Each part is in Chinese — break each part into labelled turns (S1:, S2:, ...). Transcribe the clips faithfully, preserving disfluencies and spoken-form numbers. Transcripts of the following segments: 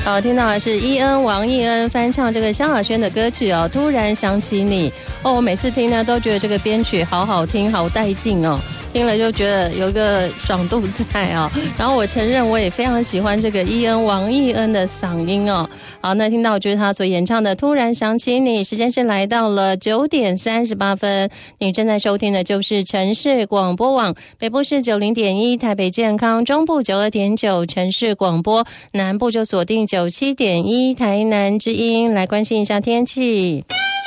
S1: 哦，听到的是伊恩王艺恩翻唱这个萧亚轩的歌曲哦，突然想起你哦，我每次听呢都觉得这个编曲好好听，好带劲哦。听了就觉得有个爽度在哦，然后我承认我也非常喜欢这个伊恩王艺恩的嗓音哦。好，那听到就是他所演唱的《突然想起你》，时间是来到了九点三十八分。你正在收听的就是城市广播网，北部是九零点一，台北健康，中部九二点九，城市广播，南部就锁定九七点一，台南之音。来关心一下天气。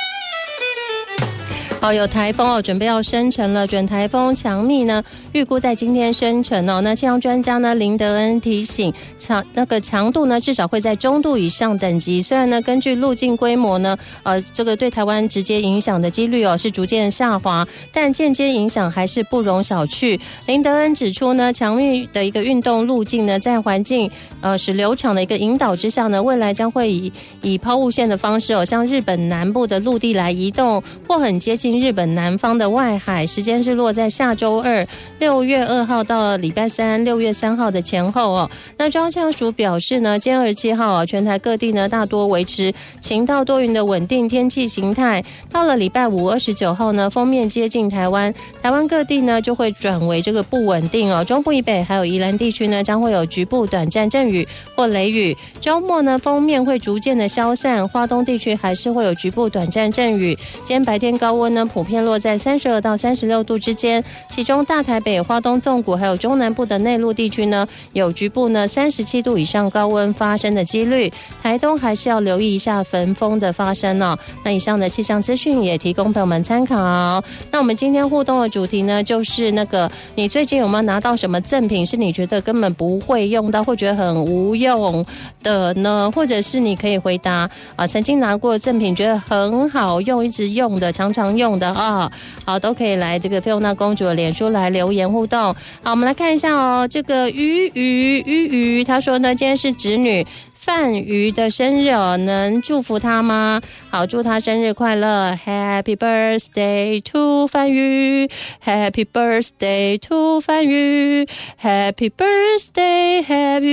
S1: 好，有台风哦，准备要生成了。准台风强密呢，预估在今天生成哦。那气象专家呢，林德恩提醒，强那个强度呢，至少会在中度以上等级。虽然呢，根据路径规模呢，呃，这个对台湾直接影响的几率哦是逐渐下滑，但间接影响还是不容小觑。林德恩指出呢，强密的一个运动路径呢，在环境呃使流场的一个引导之下呢，未来将会以以抛物线的方式哦，向日本南部的陆地来移动，或很接近日本南方的外海，时间是落在下周二六月二号到礼拜三六月三号的前后哦。那中央气象署表示呢，今天二十七号、哦、全台各地呢大多维持晴到多云的稳定天气形态。到了礼拜五二十九号呢，锋面接近台湾，台湾各地呢就会转为这个不稳定哦。中部以北还有宜兰地区呢，将会有局部短暂阵雨或雷雨。周末呢，锋面会逐渐的消散，花东地区还是会有局部短暂阵雨。今天白天高温呢，普遍落在三十二到三十六度之间，其中大台北、花东纵谷还有中南部的内陆地区呢，有局部呢三十七度以上高温发生的几率。台东还是要留意一下焚风的发生哦。那以上的气象资讯也提供朋友们参考。那我们今天互动的主题呢，就是那个你最近有没有拿到什么赠品是你觉得根本不会用到，或觉得很无用的呢？或者是你可以回答啊，曾经拿过赠品觉得很好用，一直用的，常常用的啊，好，都可以来这个菲欧娜公主的脸书来留言互动。好，我们来看一下哦，这个鱼鱼鱼鱼，他说呢，今天是侄女范瑜的生日哦，能祝福她吗？好，祝她生日快乐 ，Happy Birthday to 范瑜 ，Happy Birthday to 范瑜 ，Happy Birthday，Happy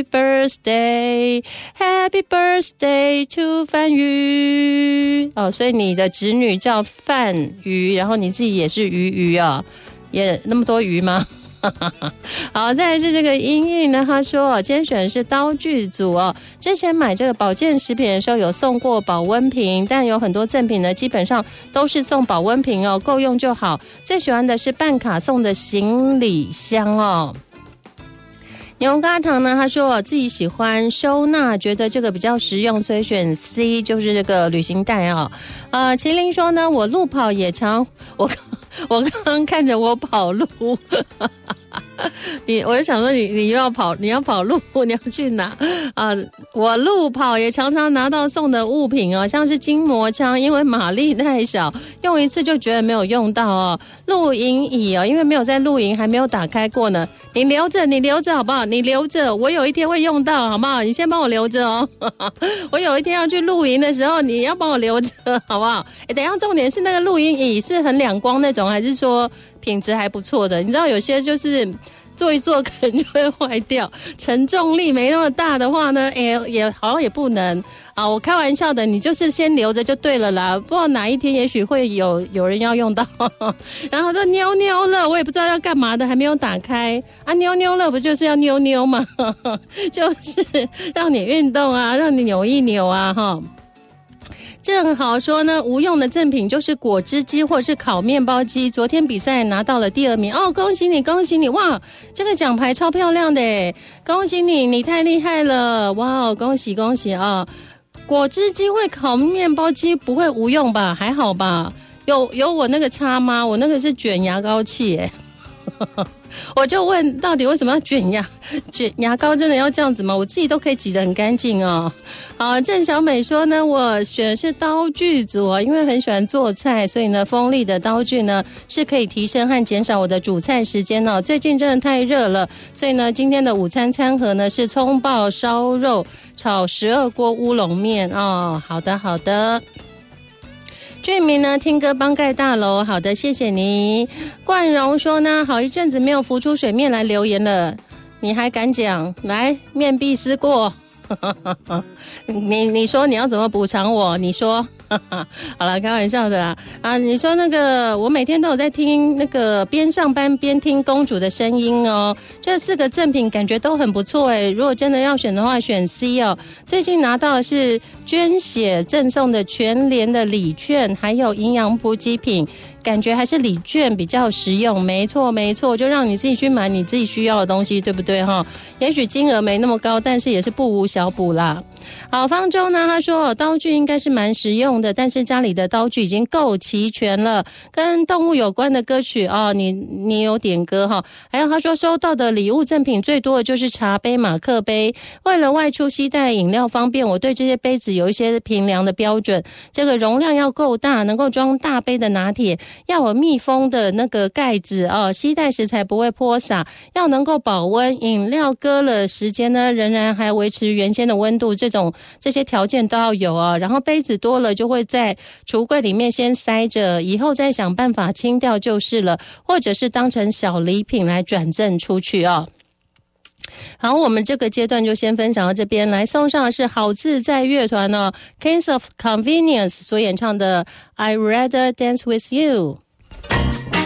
S1: Birthday，Happy Birthday to 范瑜。哦，所以你的侄女叫范瑜，然后你自己也是鱼鱼哦，也那么多鱼吗？好，再来是这个英英呢，他说今天选的是刀具组哦。之前买这个保健食品的时候有送过保温瓶，但有很多赠品呢，基本上都是送保温瓶哦，够用就好。最喜欢的是办卡送的行李箱哦。牛轧糖呢，他说自己喜欢收纳，觉得这个比较实用，所以选 C， 就是这个旅行袋啊、哦。呃，麒麟说呢，我路跑也常，我我刚刚看着我跑路，你我就想说你你要跑你要跑路，你要去哪啊、呃？我路跑也常常拿到送的物品哦，像是筋膜枪，因为马力太小，用一次就觉得没有用到哦。露营椅哦，因为没有在露营，还没有打开过呢。你留着，你留着好不好？你留着，我有一天会用到，好不好？你先帮我留着哦。我有一天要去露营的时候，你要帮我留着，好不好？哎，等一下，重点是那个露营椅是很两光那种，还是说品质还不错的？你知道有些就是做一做可能就会坏掉，承重力没那么大的话呢，哎，也好像也不能啊。我开玩笑的，你就是先留着就对了啦，不知道哪一天也许会有有人要用到。然后说妞妞了，我也不知道要干嘛的，还没有打开啊。妞妞了不就是要妞妞吗？就是让你运动啊，让你扭一扭啊，哈。正好说呢，无用的赠品就是果汁机或是烤面包机。昨天比赛拿到了第二名哦，恭喜你，恭喜你！哇，这个奖牌超漂亮的耶，恭喜你，你太厉害了！哇，恭喜恭喜啊！果汁机会烤面包机不会无用吧？还好吧？有有我那个差吗？我那个是卷牙膏器耶。我就问，到底为什么要卷牙？卷牙膏真的要这样子吗？我自己都可以挤得很干净哦。好，郑小美说呢，我选的是刀具组哦，因为很喜欢做菜，所以呢，锋利的刀具呢是可以提升和减少我的煮菜时间哦。最近真的太热了，所以呢，今天的午餐餐盒呢是葱爆烧肉炒十二锅乌龙面哦。好的，好的。俊明呢，听歌帮盖大楼，好的，谢谢你。冠荣说呢，好一阵子没有浮出水面来留言了，你还敢讲？来，面壁思过。 你你说你要怎么补偿我？你说。好了，开玩笑的啊！啊，你说那个，我每天都有在听那个边上班边听公主的声音哦。这四个赠品感觉都很不错哎。如果真的要选的话，选 C 哦。最近拿到的是捐血赠送的全联的礼券，还有营养补给品。感觉还是礼券比较实用，没错没错，就让你自己去买你自己需要的东西，对不对哈？也许金额没那么高，但是也是不无小补啦。好，方舟呢，他说刀具应该是蛮实用的，但是家里的刀具已经够齐全了。跟动物有关的歌曲哦，你你有点歌哈。还有他说收到的礼物赠品最多的就是茶杯、马克杯。为了外出携带饮料方便，我对这些杯子有一些评量的标准。这个容量要够大，能够装大杯的拿铁，要有密封的那个盖子哦，携带时才不会泼洒，要能够保温，饮料搁了时间呢，仍然还维持原先的温度，这种这些条件都要有哦。然后杯子多了就会在橱柜里面先塞着，以后再想办法清掉就是了，或者是当成小礼品来转赠出去哦。好，我们这个阶段就先分享到这边，来送上的是好自在乐团哦 Kings of Convenience 所演唱的 I Rather Dance With You。